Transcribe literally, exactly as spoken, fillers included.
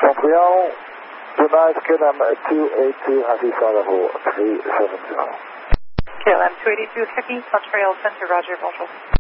Montreal, tonight K L M two eighty-two, Happy Flight Level three seven zero. K L M two eighty-two, Happy, Montreal Center, Roger, bonjour.